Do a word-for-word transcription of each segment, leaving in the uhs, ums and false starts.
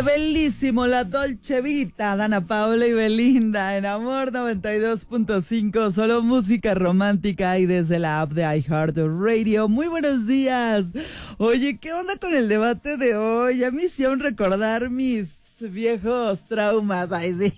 È bellísimo la Dolce Vita, Dana Paola y Belinda en Amor noventa y dos punto cinco, solo música romántica y desde la app de iHeartRadio. Muy buenos días. Oye, ¿qué onda con el debate de hoy? Ya me hicieron recordar mis viejos traumas. Ay, sí.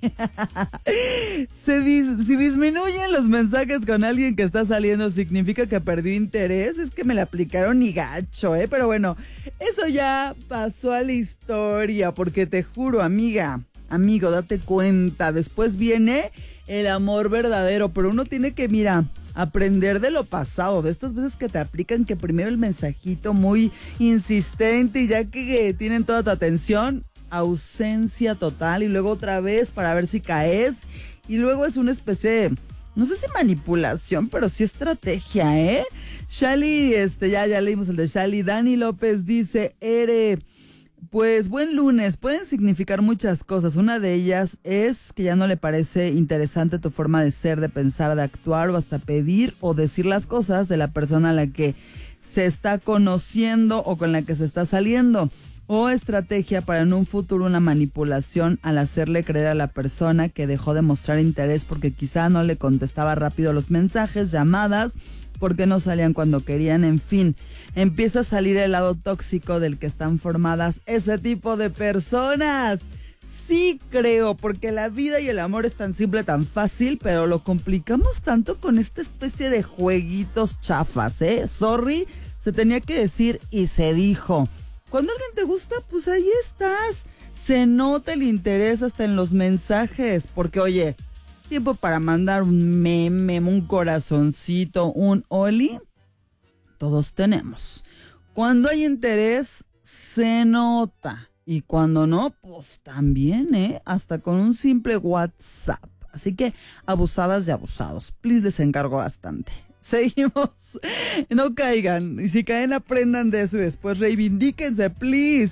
Se dis- si disminuyen los mensajes con alguien que está saliendo, ¿significa que perdió interés? Es que me la aplicaron y gacho, ¿eh? Pero bueno, eso ya pasó a la historia, porque te juro, amiga, amigo, date cuenta, después viene el amor verdadero, pero uno tiene que, mira, aprender de lo pasado, de estas veces que te aplican que primero el mensajito muy insistente y ya que tienen toda tu atención, ausencia total y luego otra vez para ver si caes y luego es una especie de, no sé si manipulación, pero sí estrategia, ¿eh? Shali, este, ya, ya leímos el de Shali. Dani López dice, Ere, pues buen lunes, pueden significar muchas cosas. Una de ellas es que ya no le parece interesante tu forma de ser, de pensar, de actuar o hasta pedir o decir las cosas de la persona a la que se está conociendo o con la que se está saliendo. O estrategia para en un futuro una manipulación al hacerle creer a la persona que dejó de mostrar interés porque quizá no le contestaba rápido los mensajes, llamadas, porque no salían cuando querían, en fin. Empieza a salir el lado tóxico del que están formadas ese tipo de personas. Sí creo, porque la vida y el amor es tan simple, tan fácil, pero lo complicamos tanto con esta especie de jueguitos chafas, ¿eh? Sorry, se tenía que decir y se dijo. Cuando alguien te gusta, pues ahí estás. Se nota el interés hasta en los mensajes. Porque, oye, tiempo para mandar un meme, un corazoncito, un oli, todos tenemos. Cuando hay interés, se nota. Y cuando no, pues también, ¿eh? Hasta con un simple WhatsApp. Así que, abusadas y abusados. Please, les encargo bastante. Seguimos. No caigan. Y si caen, aprendan de eso y después reivindíquense, please.